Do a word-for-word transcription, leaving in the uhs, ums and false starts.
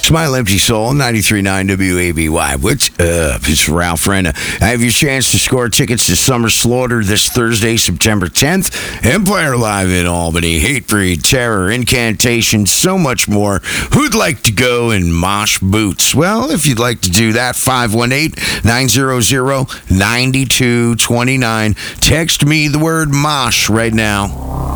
Smile Empty Soul, ninety-three point nine W A B Y. What's up? It's Ralph Renna. I have your chance to score tickets to Summer Slaughter this Thursday, September tenth. Empire Live in Albany. Hatebreed, Terror, Incantation, so much more. Who'd like to go in mosh boots? Well, if you'd like to do that, five one eight, nine hundred, nine two two nine. Text me the word mosh right now.